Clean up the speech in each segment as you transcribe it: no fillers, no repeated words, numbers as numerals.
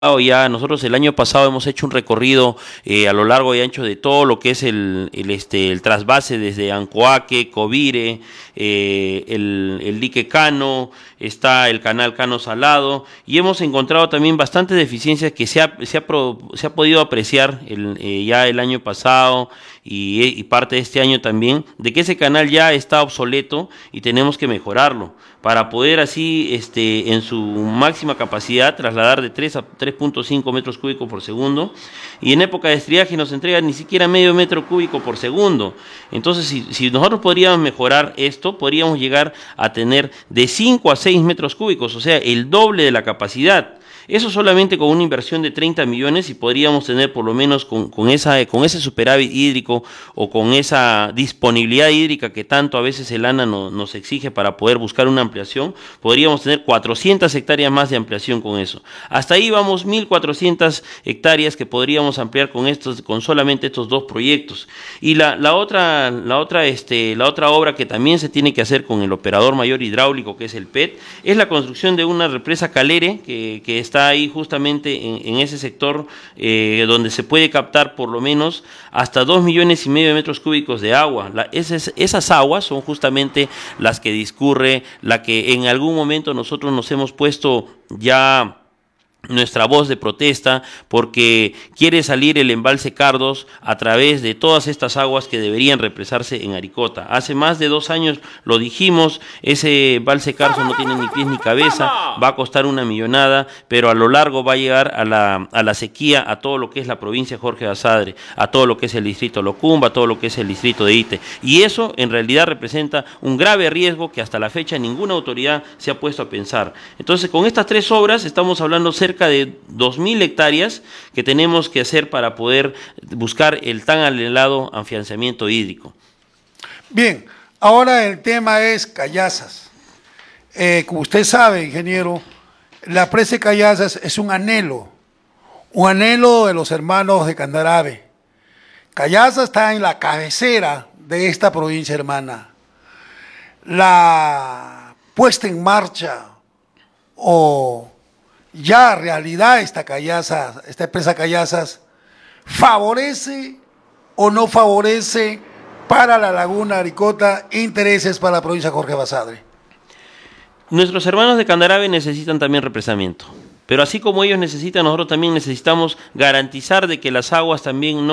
Ya nosotros el año pasado hemos hecho un recorrido a lo largo y ancho de todo lo que es el trasvase desde Ancoaque, Covire, el dique Cano, está el canal Cano Salado, y hemos encontrado también bastantes deficiencias que se ha podido apreciar ya el año pasado y parte de este año también, de que ese canal ya está obsoleto y tenemos que mejorarlo para poder así en su máxima capacidad trasladar de 3 a 3.5 metros cúbicos por segundo, y en época de estiaje nos entrega ni siquiera medio metro cúbico por segundo. Entonces, si nosotros podríamos mejorar esto, podríamos llegar a tener de 5 a 6 metros cúbicos, o sea, el doble de la capacidad. Eso solamente con una inversión de 30 millones, y podríamos tener por lo menos con ese superávit hídrico o con esa disponibilidad hídrica que tanto a veces el ANA nos exige para poder buscar una ampliación, podríamos tener 400 hectáreas más de ampliación con eso. Hasta ahí vamos 1.400 hectáreas que podríamos ampliar con solamente estos dos proyectos. Y la otra obra que también se tiene que hacer con el operador mayor hidráulico, que es el PET, es la construcción de una represa Calere que está ahí justamente en ese sector donde se puede captar por lo menos hasta 2,5 millones de metros cúbicos de agua. Esas aguas son justamente las que discurre, la que en algún momento nosotros nos hemos puesto ya nuestra voz de protesta, porque quiere salir el embalse Cardos a través de todas estas aguas que deberían represarse en Aricota. Hace más de 2 años lo dijimos, ese embalse Cardos no tiene ni pies ni cabeza, va a costar una millonada, pero a lo largo va a llegar a la sequía, a todo lo que es la provincia de Jorge Basadre, a todo lo que es el distrito Locumba, a todo lo que es el distrito de Ite, y eso en realidad representa un grave riesgo que hasta la fecha ninguna autoridad se ha puesto a pensar. Entonces, con estas 3 obras estamos hablando cerca de 2.000 hectáreas que tenemos que hacer para poder buscar el tan anhelado afianzamiento hídrico. Bien, ahora el tema es Cayazas. Como usted sabe, ingeniero, la presa de Cayazas es un anhelo de los hermanos de Candarave. Cayazas está en la cabecera de esta provincia hermana. La puesta en marcha o ya realidad esta empresa Cayazas, ¿favorece o no favorece para la laguna Aricota intereses para la provincia de Jorge Basadre? Nuestros hermanos de Candarave necesitan también represamiento, pero así como ellos necesitan, nosotros también necesitamos garantizar de que las aguas también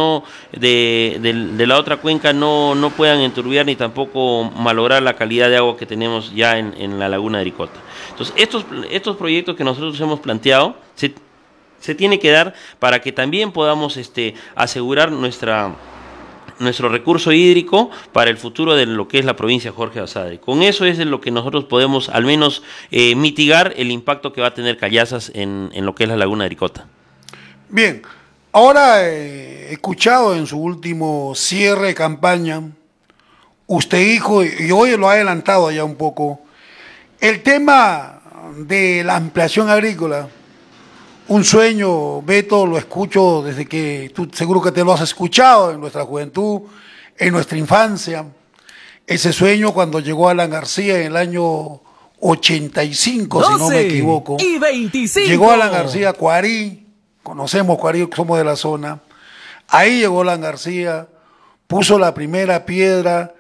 de la otra cuenca no puedan enturbiar ni tampoco malograr la calidad de agua que tenemos ya en la laguna de Aricota. Entonces, estos proyectos que nosotros hemos planteado se tiene que dar para que también podamos asegurar nuestro recurso hídrico para el futuro de lo que es la provincia de Jorge Basadre. Con eso es de lo que nosotros podemos al menos mitigar el impacto que va a tener Cayazas en lo que es la laguna de Aricota. Bien, ahora he escuchado en su último cierre de campaña, usted dijo, y hoy lo ha adelantado ya un poco, el tema de la ampliación agrícola. Un sueño, Beto, lo escucho desde que tú seguro que te lo has escuchado en nuestra juventud, en nuestra infancia. Ese sueño cuando llegó Alan García en el año 85, si no me equivoco. Y 25. Llegó Alan García a Cuarí, conocemos Cuarí, somos de la zona. Ahí llegó Alan García, puso la primera piedra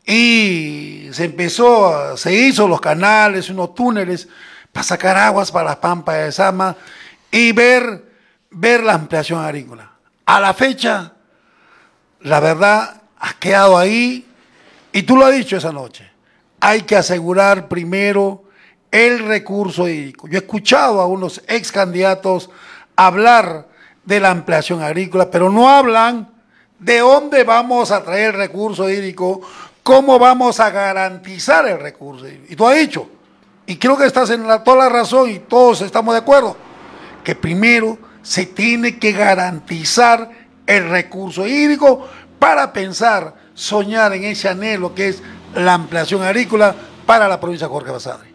y se hizo los canales, unos túneles para sacar aguas para las pampas de Sama y ver la ampliación agrícola. A la fecha, la verdad, ha quedado ahí, y tú lo has dicho esa noche, hay que asegurar primero el recurso hídrico. Yo he escuchado a unos ex candidatos hablar de la ampliación agrícola, pero no hablan de dónde vamos a traer el recurso hídrico, cómo vamos a garantizar el recurso hídrico. Y tú has dicho, y creo que estás en toda la razón y todos estamos de acuerdo, que primero se tiene que garantizar el recurso hídrico para pensar, soñar en ese anhelo que es la ampliación agrícola para la provincia de Jorge Basadre.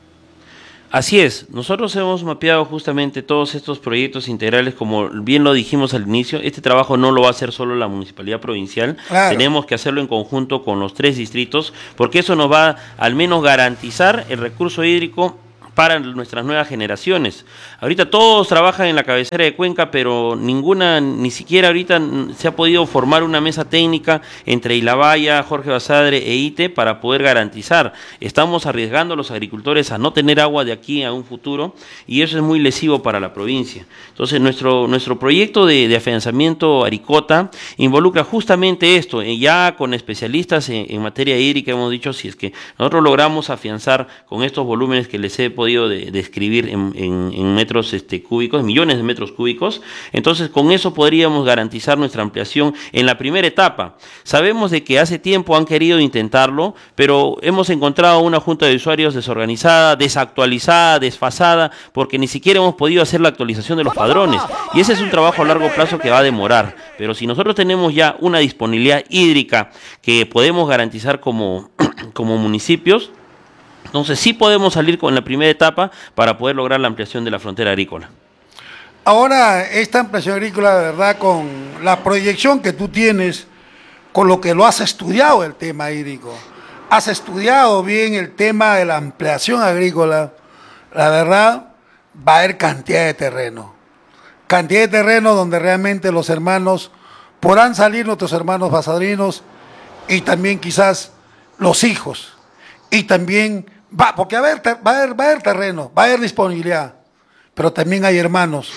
Así es, nosotros hemos mapeado justamente todos estos proyectos integrales, como bien lo dijimos al inicio. Este trabajo no lo va a hacer solo la municipalidad provincial, claro. Tenemos que hacerlo en conjunto con los 3 distritos, porque eso nos va al menos garantizar el recurso hídrico para nuestras nuevas generaciones. Ahorita todos trabajan en la cabecera de Cuenca, pero ni siquiera ahorita se ha podido formar una mesa técnica entre Ilabaya, Jorge Basadre e ITE para poder garantizar. Estamos arriesgando a los agricultores a no tener agua de aquí a un futuro y eso es muy lesivo para la provincia. Entonces nuestro proyecto de afianzamiento Aricota involucra justamente esto, ya con especialistas en materia hídrica hemos dicho, si es que nosotros logramos afianzar con estos volúmenes que les he podido describir en metros cúbicos, millones de metros cúbicos, entonces con eso podríamos garantizar nuestra ampliación en la primera etapa. Sabemos de que hace tiempo han querido intentarlo, pero hemos encontrado una junta de usuarios desorganizada, desactualizada, desfasada, porque ni siquiera hemos podido hacer la actualización de los padrones, y ese es un trabajo a largo plazo que va a demorar, pero si nosotros tenemos ya una disponibilidad hídrica que podemos garantizar como municipios, entonces sí podemos salir con la primera etapa para poder lograr la ampliación de la frontera agrícola. Ahora, esta ampliación agrícola, de verdad, con la proyección que tú tienes, con lo que lo has estudiado el tema hídrico, has estudiado bien el tema de la ampliación agrícola, la verdad, va a haber cantidad de terreno donde realmente los hermanos podrán salir, nuestros hermanos basadrinos, y también quizás los hijos, y también porque va a haber terreno, va a haber disponibilidad, pero también hay hermanos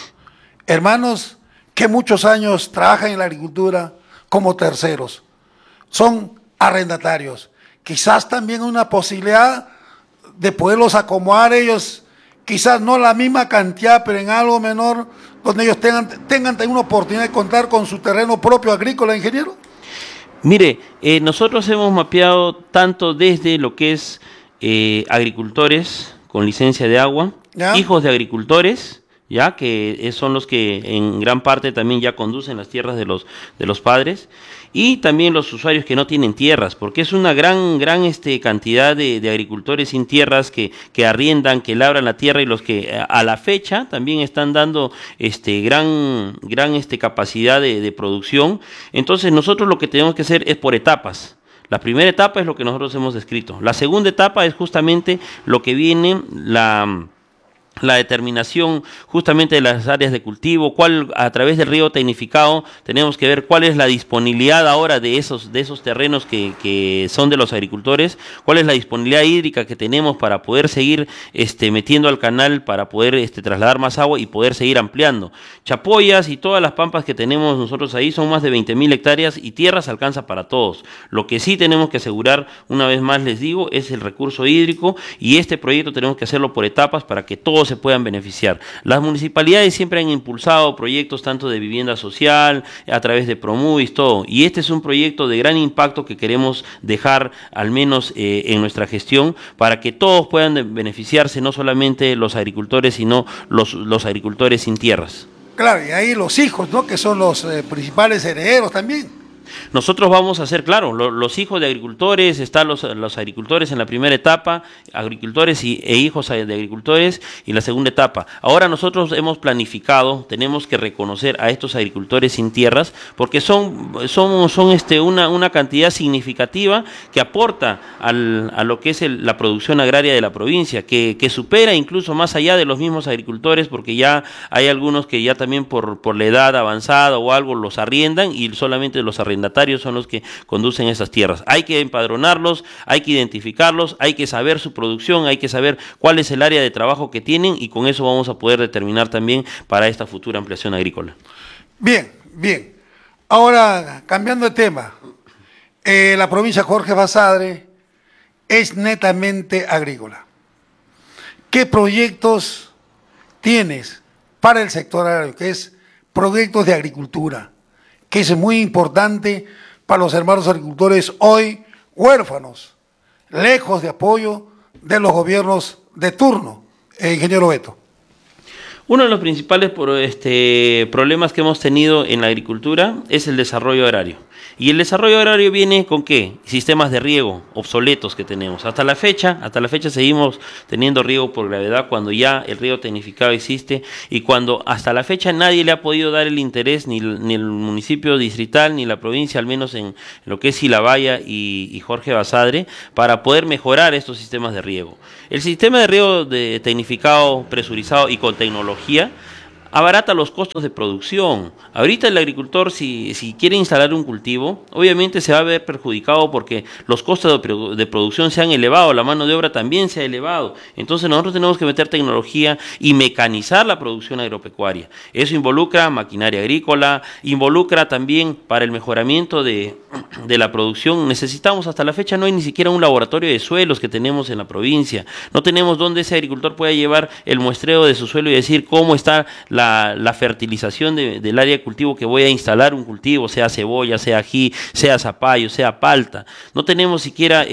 que muchos años trabajan en la agricultura como terceros, son arrendatarios, quizás también una posibilidad de poderlos acomodar ellos, quizás no la misma cantidad, pero en algo menor, donde ellos tengan también una oportunidad de contar con su terreno propio agrícola, ingeniero. Mire, nosotros hemos mapeado tanto desde lo que es agricultores con licencia de agua, ¿ya? Hijos de agricultores, ya que son los que en gran parte también ya conducen las tierras de los padres, y también los usuarios que no tienen tierras, porque es una gran cantidad de agricultores sin tierras que arriendan, que labran la tierra y los que a la fecha también están dando gran capacidad de producción. Entonces nosotros lo que tenemos que hacer es por etapas. La primera etapa es lo que nosotros hemos descrito. La segunda etapa es justamente lo que viene, la determinación justamente de las áreas de cultivo, a través del río tecnificado tenemos que ver cuál es la disponibilidad ahora de esos terrenos que son de los agricultores, cuál es la disponibilidad hídrica que tenemos para poder seguir metiendo al canal, para poder trasladar más agua y poder seguir ampliando. Chapoyas y todas las pampas que tenemos nosotros ahí son más de 20.000 hectáreas y tierras alcanza para todos. Lo que sí tenemos que asegurar, una vez más les digo, es el recurso hídrico, y este proyecto tenemos que hacerlo por etapas para que todos se puedan beneficiar. Las municipalidades siempre han impulsado proyectos tanto de vivienda social, a través de Promuvis, todo, y este es un proyecto de gran impacto que queremos dejar al menos en nuestra gestión para que todos puedan beneficiarse, no solamente los agricultores, sino los agricultores sin tierras. Claro, y ahí los hijos, ¿no?, que son los principales herederos también. Nosotros vamos a hacer, claro, los hijos de agricultores, están los agricultores en la primera etapa, agricultores e hijos de agricultores en la segunda etapa. Ahora nosotros hemos planificado, tenemos que reconocer a estos agricultores sin tierras, porque son una cantidad significativa que aporta a lo que es la producción agraria de la provincia, que supera incluso más allá de los mismos agricultores, porque ya hay algunos que ya también por la edad avanzada o algo los arriendan, y solamente los arrendatarios son los que conducen esas tierras. Hay que empadronarlos, hay que identificarlos, hay que saber su producción, hay que saber cuál es el área de trabajo que tienen, y con eso vamos a poder determinar también para esta futura ampliación agrícola. Bien. Ahora, cambiando de tema, la provincia Jorge Basadre es netamente agrícola. ¿Qué proyectos tienes para el sector agrario? Que es proyectos de agricultura, que es muy importante para los hermanos agricultores hoy huérfanos, lejos de apoyo de los gobiernos de turno, ingeniero Beto. Uno de los principales problemas que hemos tenido en la agricultura es el desarrollo agrario. Y el desarrollo agrario viene con ¿qué? Sistemas de riego obsoletos que tenemos. Hasta la fecha seguimos teniendo riego por gravedad cuando ya el riego tecnificado existe y cuando hasta la fecha nadie le ha podido dar el interés, ni el municipio distrital, ni la provincia, al menos en lo que es Silabaya y Jorge Basadre, para poder mejorar estos sistemas de riego. El sistema de riego tecnificado, presurizado y con tecnología abarata los costos de producción. Ahorita el agricultor, si quiere instalar un cultivo, obviamente se va a ver perjudicado porque los costos de producción se han elevado, la mano de obra también se ha elevado. Entonces nosotros tenemos que meter tecnología y mecanizar la producción agropecuaria. Eso involucra maquinaria agrícola, involucra también para el mejoramiento de la producción. Necesitamos, hasta la fecha no hay ni siquiera un laboratorio de suelos que tenemos en la provincia. No tenemos donde ese agricultor pueda llevar el muestreo de su suelo y decir cómo está la fertilización del área de cultivo que voy a instalar un cultivo, sea cebolla, sea ají, sea zapallo, sea palta. No tenemos siquiera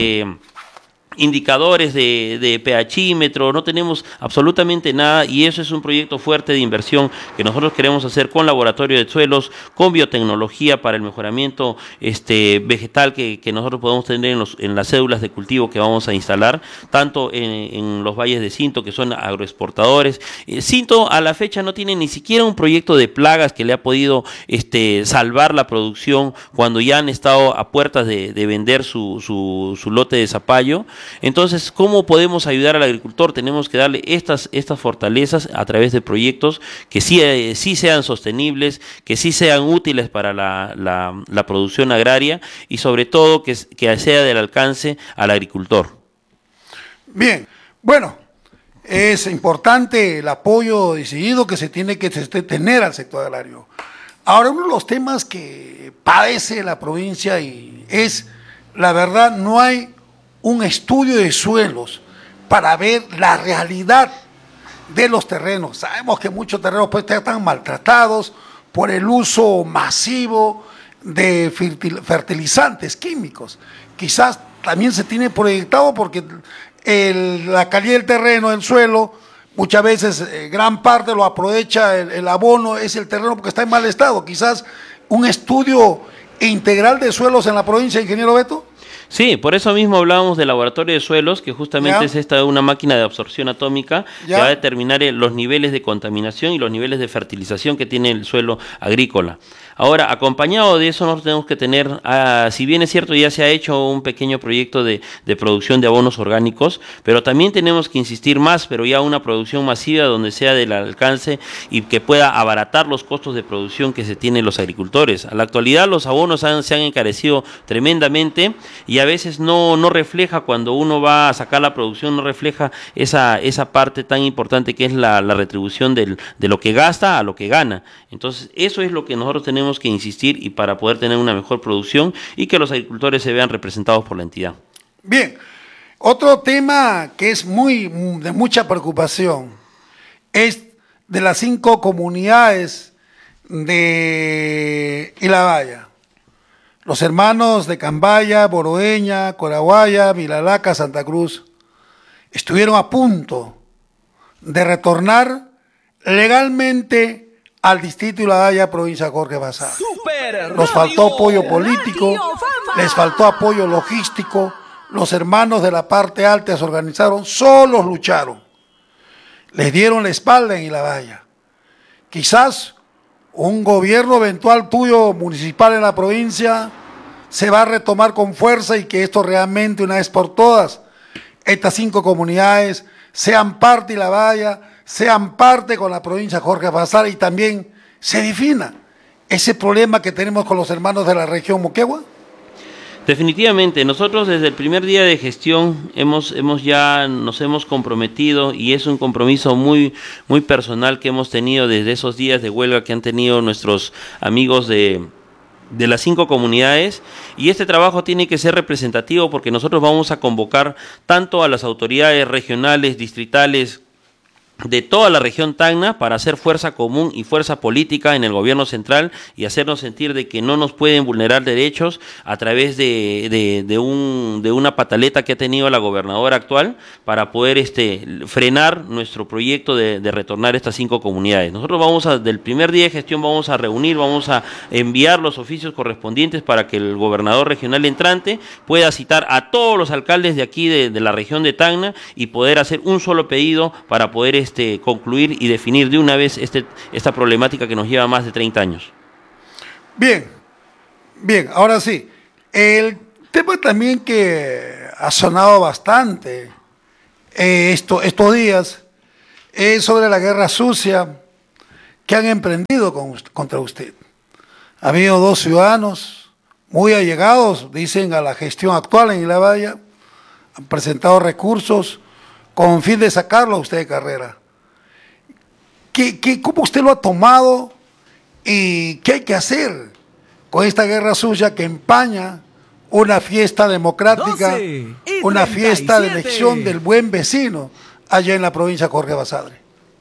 indicadores de pHímetro, no tenemos absolutamente nada y eso es un proyecto fuerte de inversión que nosotros queremos hacer con laboratorio de suelos, con biotecnología para el mejoramiento vegetal que nosotros podemos tener en las cédulas de cultivo que vamos a instalar, tanto en los valles de Cinto, que son agroexportadores. Cinto a la fecha no tiene ni siquiera un proyecto de plagas que le ha podido salvar la producción cuando ya han estado a puertas de vender su lote de zapallo. Entonces, ¿cómo podemos ayudar al agricultor? Tenemos que darle estas fortalezas a través de proyectos que sí sean sostenibles, que sí sean útiles para la producción agraria y sobre todo que sea del alcance al agricultor. Bien, bueno, es importante el apoyo decidido que se tiene que tener al sector agrario. Ahora, uno de los temas que padece la provincia es, la verdad, no hay un estudio de suelos para ver la realidad de los terrenos. Sabemos que muchos terrenos pues están maltratados por el uso masivo de fertilizantes químicos. Quizás también se tiene proyectado porque la calidad del terreno, el suelo, muchas veces gran parte lo aprovecha el abono, es el terreno porque está en mal estado. Quizás un estudio integral de suelos en la provincia, ingeniero Beto. Sí, por eso mismo hablábamos del laboratorio de suelos, que justamente es una máquina de absorción atómica que va a determinar los niveles de contaminación y los niveles de fertilización que tiene el suelo agrícola. Ahora, acompañado de eso, nosotros tenemos que tener, si bien es cierto, ya se ha hecho un pequeño proyecto de producción de abonos orgánicos, pero también tenemos que insistir más, pero ya una producción masiva donde sea del alcance y que pueda abaratar los costos de producción que se tienen los agricultores. A la actualidad los abonos se han encarecido tremendamente y a veces no refleja, cuando uno va a sacar la producción, no refleja esa parte tan importante que es la retribución de lo que gasta a lo que gana. Entonces, eso es lo que nosotros tenemos que insistir y para poder tener una mejor producción y que los agricultores se vean representados por la entidad. Bien, otro tema que es de mucha preocupación es de las 5 comunidades de Ilabaya. Los hermanos de Cambaya, Boroeña, Corahuaya, Vilalaca, Santa Cruz estuvieron a punto de retornar legalmente al distrito Ilabaya, provincia de Jorge Basadre. Nos faltó apoyo político, les faltó apoyo logístico, los hermanos de la parte alta se organizaron, solos lucharon, les dieron la espalda en Ilabaya. Quizás un gobierno eventual tuyo municipal en la provincia se va a retomar con fuerza y que esto realmente una vez por todas, estas 5 comunidades sean parte de Ilabaya, sean parte con la provincia de Jorge Basadre y también se defina ese problema que tenemos con los hermanos de la región Moquegua. Definitivamente, nosotros desde el primer día de gestión nos hemos comprometido y es un compromiso muy personal que hemos tenido desde esos días de huelga que han tenido nuestros amigos de las 5 comunidades, y este trabajo tiene que ser representativo porque nosotros vamos a convocar tanto a las autoridades regionales, distritales, de toda la región Tacna para hacer fuerza común y fuerza política en el gobierno central y hacernos sentir de que no nos pueden vulnerar derechos a través de una pataleta que ha tenido la gobernadora actual para poder frenar nuestro proyecto de retornar estas 5 comunidades. Nosotros del primer día de gestión vamos a reunir, vamos a enviar los oficios correspondientes para que el gobernador regional entrante pueda citar a todos los alcaldes de aquí de la región de Tacna y poder hacer un solo pedido para poder concluir y definir de una vez esta problemática que nos lleva más de 30 años. Bien, ahora sí, el tema también que ha sonado bastante estos días es sobre la guerra sucia que han emprendido contra usted. Ha habido 2 ciudadanos muy allegados, dicen, a la gestión actual en La Valla, han presentado recursos con fin de sacarlo a usted de carrera. ¿Cómo usted lo ha tomado y qué hay que hacer con esta guerra sucia que empaña una fiesta democrática, una fiesta de elección del buen vecino allá en la provincia de Jorge Basadre?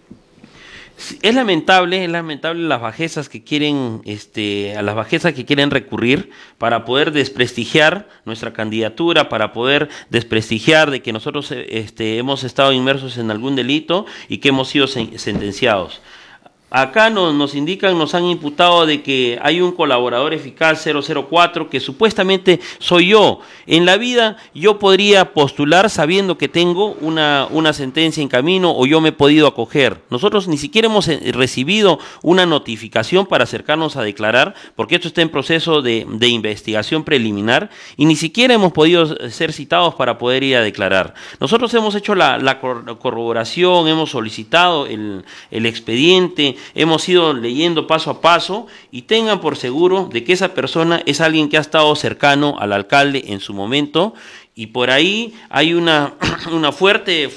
Es lamentable las bajezas que quieren, a las bajezas que quieren recurrir para poder desprestigiar nuestra candidatura, para poder desprestigiar de que nosotros hemos estado inmersos en algún delito y que hemos sido sentenciados. Acá nos indican, nos han imputado de que hay un colaborador eficaz 004 que supuestamente soy yo. En la vida yo podría postular sabiendo que tengo una sentencia en camino o yo me he podido acoger. Nosotros ni siquiera hemos recibido una notificación para acercarnos a declarar, porque esto está en proceso de investigación preliminar y ni siquiera hemos podido ser citados para poder ir a declarar. Nosotros hemos hecho la corroboración, hemos solicitado el expediente, hemos ido leyendo paso a paso y tengan por seguro de que esa persona es alguien que ha estado cercano al alcalde en su momento y por ahí hay una fuerte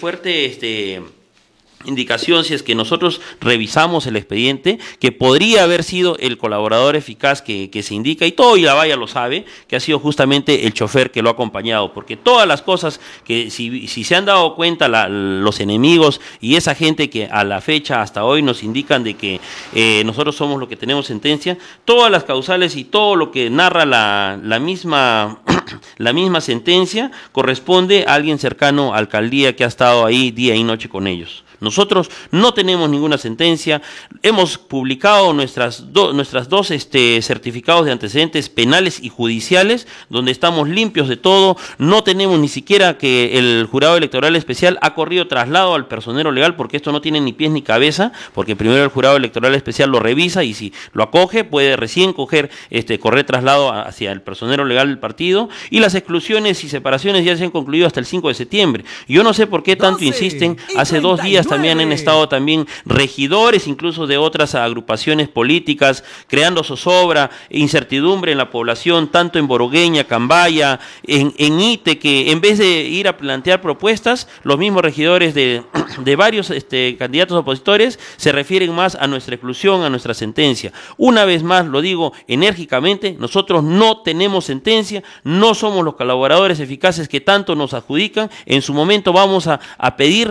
indicación, si es que nosotros revisamos el expediente, que podría haber sido el colaborador eficaz que se indica, y todo y La Valla lo sabe, que ha sido justamente el chofer que lo ha acompañado, porque todas las cosas que si se han dado cuenta los enemigos y esa gente que a la fecha hasta hoy nos indican de que nosotros somos los que tenemos sentencia, todas las causales y todo lo que narra la misma sentencia corresponde a alguien cercano a la alcaldía que ha estado ahí día y noche con ellos. Nosotros no tenemos ninguna sentencia, hemos publicado nuestras dos certificados de antecedentes penales y judiciales, donde estamos limpios de todo, no tenemos ni siquiera que el jurado electoral especial ha corrido traslado al personero legal, porque esto no tiene ni pies ni cabeza, porque primero el jurado electoral especial lo revisa y si lo acoge puede recién correr traslado hacia el personero legal del partido, y las exclusiones y separaciones ya se han concluido hasta el 5 de septiembre. Yo no sé por qué tanto insisten, hace 2 días también han estado regidores incluso de otras agrupaciones políticas creando zozobra, incertidumbre en la población, tanto en Borogueña, Cambaya, en Ite, que en vez de ir a plantear propuestas, los mismos regidores de varios candidatos opositores se refieren más a nuestra exclusión, a nuestra sentencia. Una vez más lo digo enérgicamente, nosotros no tenemos sentencia, no somos los colaboradores eficaces que tanto nos adjudican. En su momento vamos a pedir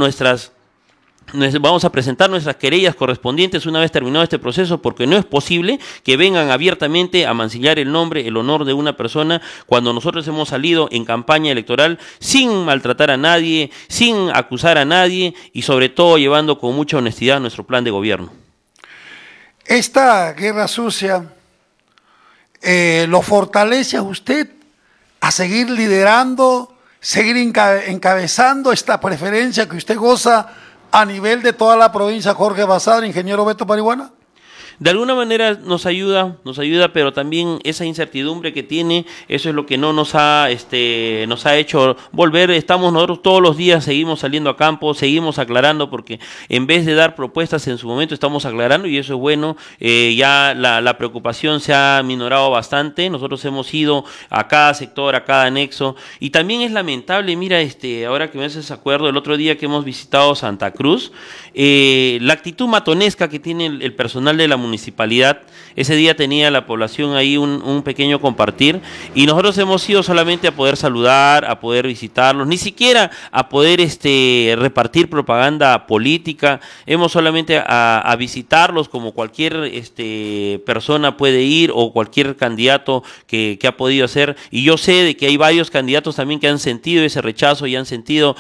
vamos a presentar nuestras querellas correspondientes una vez terminado este proceso, porque no es posible que vengan abiertamente a mancillar el nombre, el honor de una persona, cuando nosotros hemos salido en campaña electoral sin maltratar a nadie, sin acusar a nadie y sobre todo llevando con mucha honestidad nuestro plan de gobierno. Esta guerra sucia lo fortalece a usted a seguir liderando, seguir encabezando esta preferencia que usted goza a nivel de toda la provincia Jorge Basadre, ingeniero Beto Parihuana. De alguna manera nos ayuda, pero también esa incertidumbre que tiene, eso es lo que no nos ha hecho volver. Estamos nosotros todos los días, seguimos saliendo a campo, seguimos aclarando, porque en vez de dar propuestas en su momento estamos aclarando y eso es bueno. Ya la preocupación se ha minorado bastante, nosotros hemos ido a cada sector, a cada anexo, y también es lamentable, mira, ahora que me haces acuerdo, el otro día que hemos visitado Santa Cruz, la actitud matonesca que tiene el personal de la municipalidad. Ese día tenía la población ahí un pequeño compartir y nosotros hemos ido solamente a poder saludar, a poder visitarlos, ni siquiera a poder repartir propaganda política. Hemos solamente a visitarlos como cualquier persona puede ir o cualquier candidato que ha podido hacer. Y yo sé de que hay varios candidatos también que han sentido ese rechazo y han sentido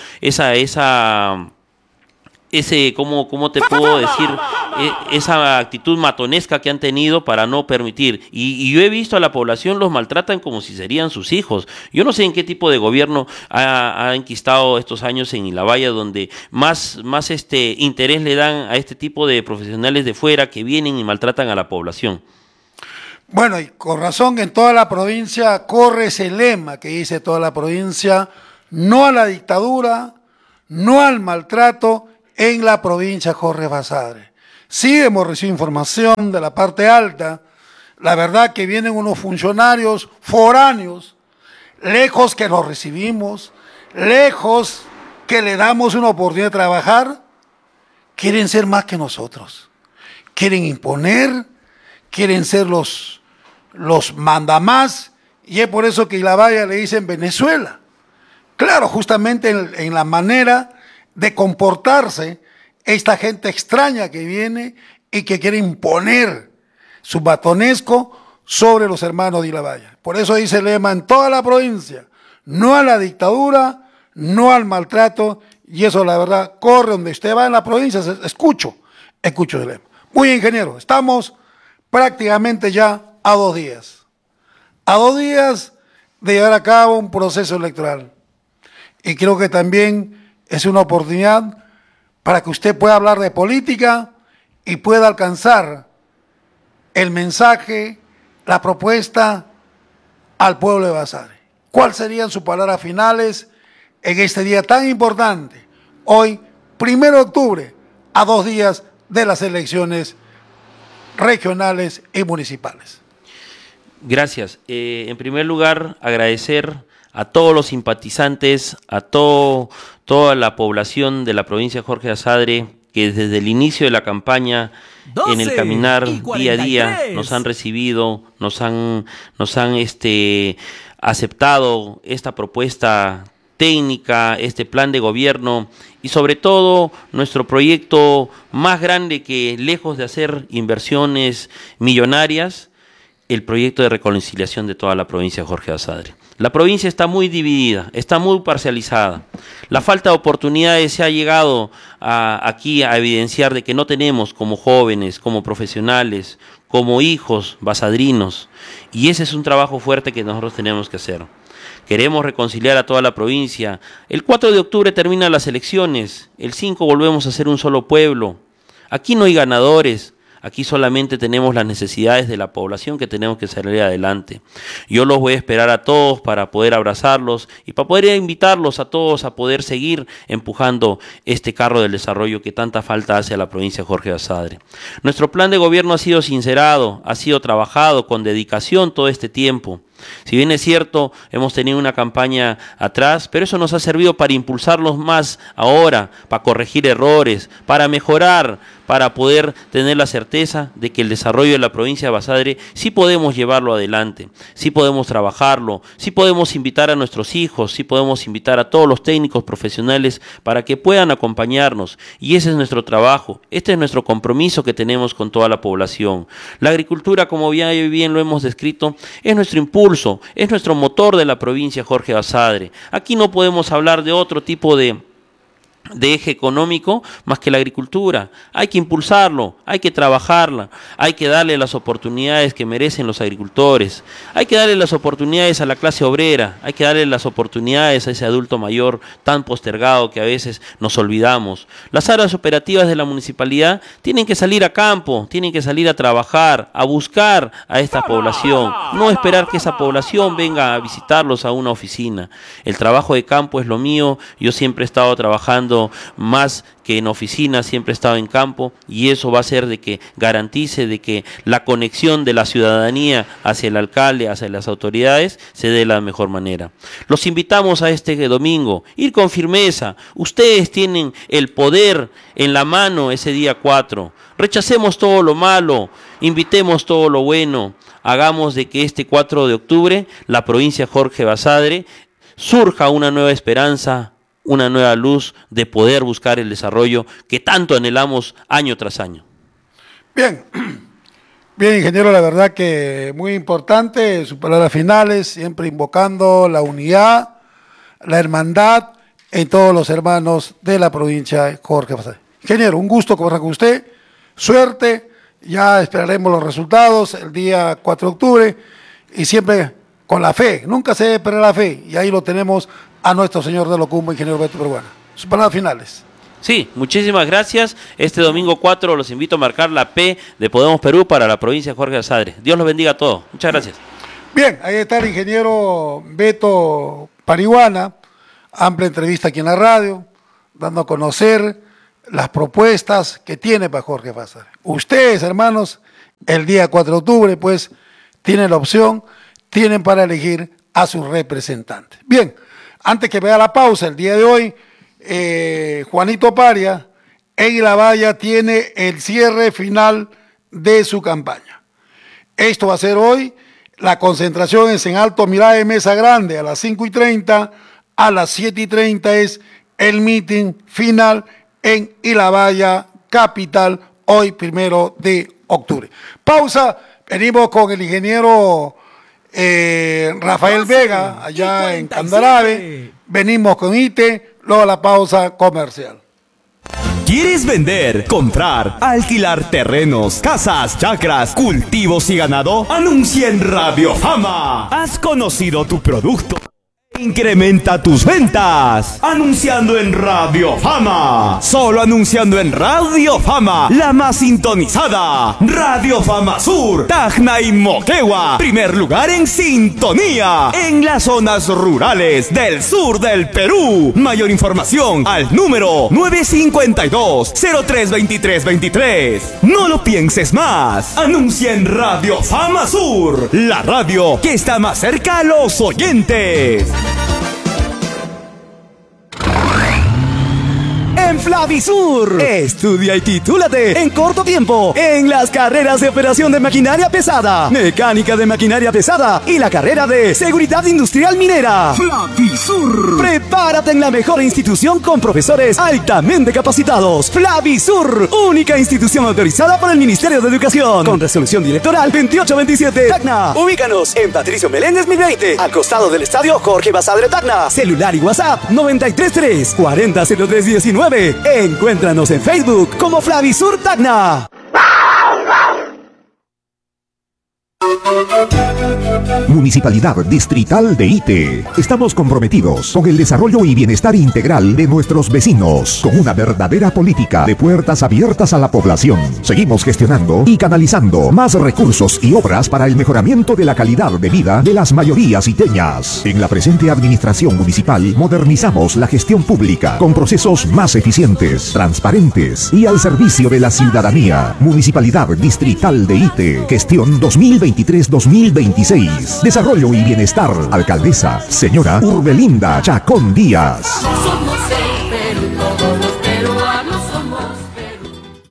¿cómo te puedo decir? Esa actitud matonesca que han tenido para no permitir. Y yo he visto a la población, los maltratan como si serían sus hijos. Yo no sé en qué tipo de gobierno ha enquistado estos años en Ilabaya, donde más interés le dan a este tipo de profesionales de fuera que vienen y maltratan a la población. Bueno, y con razón en toda la provincia corre ese lema que dice toda la provincia: no a la dictadura, no al maltrato en la provincia Jorge Basadre. Sí hemos recibido información de la parte alta, la verdad que vienen unos funcionarios foráneos, lejos que nos recibimos, lejos que le damos una oportunidad de trabajar, quieren ser más que nosotros, quieren imponer, quieren ser los mandamás, y es por eso que Ilabaya le dicen Venezuela. Claro, justamente en la manera de comportarse esta gente extraña que viene y que quiere imponer su batonesco sobre los hermanos de Ilabaya. Por eso dice el lema en toda la provincia: no a la dictadura, no al maltrato, y eso la verdad corre donde usted va en la provincia, escucho el lema. Muy bien, ingeniero, estamos prácticamente ya a 2 días. A 2 días de llevar a cabo un proceso electoral. Y creo que también es una oportunidad para que usted pueda hablar de política y pueda alcanzar el mensaje, la propuesta al pueblo de Basadre. ¿Cuáles serían sus palabras finales en este día tan importante? Hoy, 1 de octubre, a 2 días de las elecciones regionales y municipales. Gracias. En primer lugar, agradecer a todos los simpatizantes, a toda la población de la provincia de Jorge Basadre, que desde el inicio de la campaña, en el caminar día a día, nos han recibido, nos han aceptado esta propuesta técnica, este plan de gobierno y sobre todo nuestro proyecto más grande, que lejos de hacer inversiones millonarias, el proyecto de reconciliación de toda la provincia de Jorge Basadre. La provincia está muy dividida, está muy parcializada. La falta de oportunidades se ha llegado aquí a evidenciar de que no tenemos como jóvenes, como profesionales, como hijos basadrinos. Y ese es un trabajo fuerte que nosotros tenemos que hacer. Queremos reconciliar a toda la provincia. El 4 de octubre terminan las elecciones, el 5 volvemos a ser un solo pueblo. Aquí no hay ganadores. Aquí solamente tenemos las necesidades de la población que tenemos que salir adelante. Yo los voy a esperar a todos para poder abrazarlos y para poder invitarlos a todos a poder seguir empujando este carro del desarrollo que tanta falta hace a la provincia de Jorge Basadre. Nuestro plan de gobierno ha sido sincerado, ha sido trabajado con dedicación todo este tiempo. Si bien es cierto, hemos tenido una campaña atrás, pero eso nos ha servido para impulsarlos más ahora, para corregir errores, para mejorar, para poder tener la certeza de que el desarrollo de la provincia de Basadre sí podemos llevarlo adelante, sí podemos trabajarlo, sí podemos invitar a nuestros hijos, sí podemos invitar a todos los técnicos profesionales para que puedan acompañarnos. Y ese es nuestro trabajo, este es nuestro compromiso que tenemos con toda la población. La agricultura, como bien lo hemos descrito, es nuestro impulso, es nuestro motor de la provincia Jorge Basadre. Aquí no podemos hablar de otro tipo de eje económico más que la agricultura. Hay que impulsarlo, hay que trabajarla, hay que darle las oportunidades que merecen los agricultores, hay que darle las oportunidades a la clase obrera, hay que darle las oportunidades a ese adulto mayor tan postergado que a veces nos olvidamos. Las áreas operativas de la municipalidad tienen que salir a campo, tienen que salir a trabajar, a buscar a esta población, no esperar que esa población venga a visitarlos a una oficina. El trabajo de campo es lo mío, yo siempre he estado trabajando sueldo, más que en oficina, siempre he estado en campo, y eso va a hacer de que garantice de que la conexión de la ciudadanía hacia el alcalde, hacia las autoridades, se dé de la mejor manera. Los invitamos a este domingo, ir con firmeza. Ustedes tienen el poder en la mano ese día 4. Rechacemos todo lo malo, invitemos todo lo bueno, hagamos de que este 4 de octubre la provincia Jorge Basadre surja una nueva esperanza, una nueva luz de poder buscar el desarrollo que tanto anhelamos año tras año. Bien, bien, ingeniero, la verdad que muy importante, sus palabras finales, siempre invocando la unidad, la hermandad en todos los hermanos de la provincia de Jorge Basadre. Ingeniero, un gusto conversar con usted, suerte, ya esperaremos los resultados el día 4 de octubre y siempre con la fe, nunca se debe perder la fe, y ahí lo tenemos a nuestro señor de Locumbo, ingeniero Beto Peruana. Sus palabras finales. Sí, muchísimas gracias. Este domingo 4 los invito a marcar la P de Podemos Perú para la provincia de Jorge Basadre. Dios los bendiga a todos. Muchas gracias. Bien, ahí está el ingeniero Beto Parihuana, amplia entrevista aquí en la radio, dando a conocer las propuestas que tiene para Jorge Basadre. Ustedes, hermanos, el día 4 de octubre, pues, tienen la opción, tienen para elegir a sus representantes. Bien, antes que vea la pausa, el día de hoy, Juanito Paria en La Valla tiene el cierre final de su campaña. Esto va a ser hoy, la concentración es en Alto Mirae, Mesa Grande, a las 5:30, a las 7:30 es el meeting final en Ilabaya, capital, hoy 1 de octubre. Pausa, venimos con el ingeniero Rafael Vega, allá en Candarave, venimos con ITE, luego la pausa comercial. ¿Quieres vender, comprar, alquilar terrenos, casas, chacras, cultivos y ganado? Anuncia en Radio Fama. ¿Has conocido tu producto? Incrementa tus ventas anunciando en Radio Fama. Solo anunciando en Radio Fama, la más sintonizada. Radio Fama Sur, Tacna y Moquegua. Primer lugar en sintonía en las zonas rurales del sur del Perú. Mayor información al número 952-032323. No lo pienses más. Anuncia en Radio Fama Sur, la radio que está más cerca a los oyentes. En Flavisur, estudia y titúlate en corto tiempo en las carreras de operación de maquinaria pesada, mecánica de maquinaria pesada y la carrera de seguridad industrial minera. Flavisur, prepárate en la mejor institución con profesores altamente capacitados. Flavisur, única institución autorizada por el Ministerio de Educación, con resolución directoral 2827. Tacna, ubícanos en Patricio Meléndez 1020, al costado del estadio Jorge Basadre Tacna. Celular y WhatsApp 933 400319. Encuéntranos en Facebook como Flavisur Tacna. Municipalidad Distrital de Ite. Estamos comprometidos con el desarrollo y bienestar integral de nuestros vecinos, con una verdadera política de puertas abiertas a la población. Seguimos gestionando y canalizando más recursos y obras para el mejoramiento de la calidad de vida de las mayorías iteñas. En la presente administración municipal modernizamos la gestión pública con procesos más eficientes, transparentes y al servicio de la ciudadanía. Municipalidad Distrital de Ite. Gestión 2023-2026. Desarrollo y bienestar. Alcaldesa, señora Urbelinda Chacón Díaz. Somos el Perú, todos los peruanos somos Perú.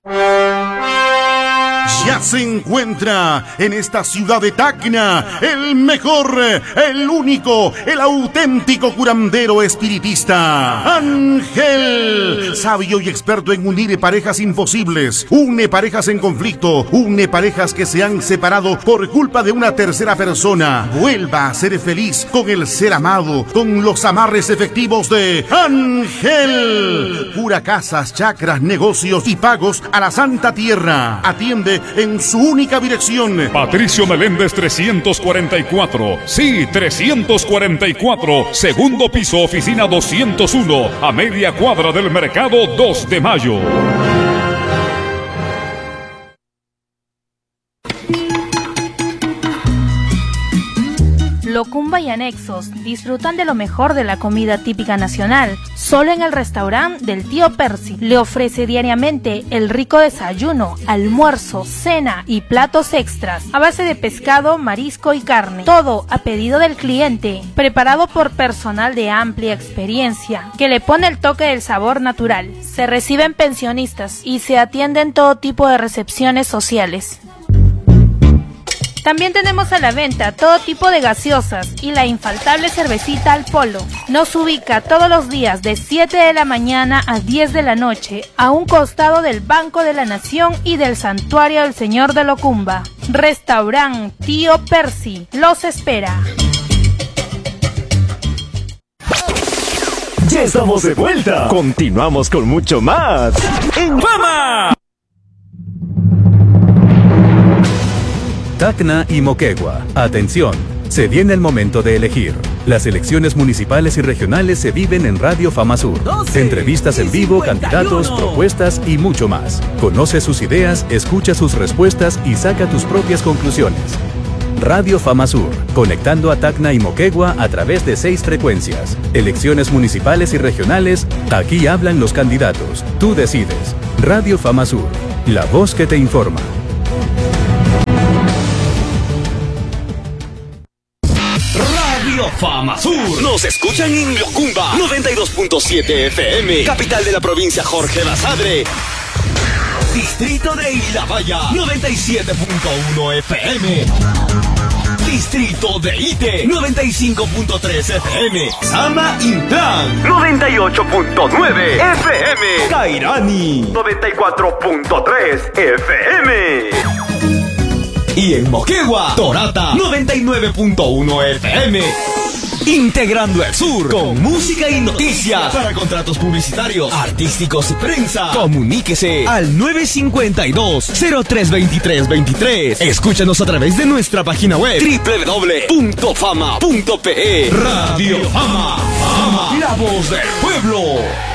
Ya se encuentra en esta ciudad de Tacna el mejor, el único, el auténtico curandero espiritista, Ángel, sabio y experto en unir parejas imposibles, une parejas en conflicto, une parejas que se han separado por culpa de una tercera persona. Vuelva a ser feliz con el ser amado, con los amarres efectivos de Ángel. Cura casas, chacras, negocios y pagos a la Santa Tierra. Atiende en su única dirección. Patricio Meléndez 344. Sí, 344. Segundo piso, oficina 201. A media cuadra del mercado 2 de Mayo. Locumba y anexos disfrutan de lo mejor de la comida típica nacional, solo en el restaurante del tío Percy. Le ofrece diariamente el rico desayuno, almuerzo, cena y platos extras a base de pescado, marisco y carne, todo a pedido del cliente, preparado por personal de amplia experiencia, que le pone el toque del sabor natural. Se reciben pensionistas y se atienden todo tipo de recepciones sociales. También tenemos a la venta todo tipo de gaseosas y la infaltable cervecita al polo. Nos ubica todos los días de 7 de la mañana a 10 de la noche, a un costado del Banco de la Nación y del Santuario del Señor de Locumba. Restaurant Tío Percy los espera. Ya estamos de vuelta. Continuamos con mucho más en Fama. Tacna y Moquegua. Atención, se viene el momento de elegir. Las elecciones municipales y regionales se viven en Radio Fama Sur. Entrevistas en vivo, candidatos, propuestas y mucho más. Conoce sus ideas, escucha sus respuestas y saca tus propias conclusiones. Radio Fama Sur, conectando a Tacna y Moquegua a través de 6 frecuencias. Elecciones municipales y regionales, aquí hablan los candidatos. Tú decides. Radio Fama Sur, la voz que te informa. Radio Fama Sur. Nos escuchan en Locumba 92.7 FM, capital de la provincia Jorge Basadre. Distrito de Ilabaya 97.1 FM. Distrito de Ite 95.3 FM. Sama Intlan 98.9 FM. Cairani 94.3 FM. Y en Moquegua, Torata 99.1 FM. Integrando el sur con música y noticias. Para contratos publicitarios, artísticos y prensa, comuníquese al 952-032323. Escúchanos a través de nuestra página web www.fama.pe. Radio Fama, Fama, la voz del pueblo.